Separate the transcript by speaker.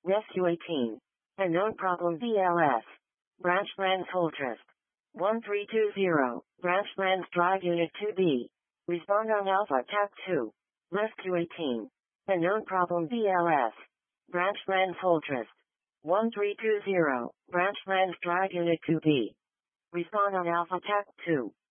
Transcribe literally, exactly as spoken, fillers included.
Speaker 1: Rescue eighteen. Unknown problem V L S. Branch Lands Holtrust. one three two zero. Branch Lands Drive Unit two B. Respond on Alpha T A C two. Rescue eighteen. Unknown problem V L S. Branch Lands Holtrust. one three two zero. Branch Lands Drive Unit two B. Respond on Alpha T A C two.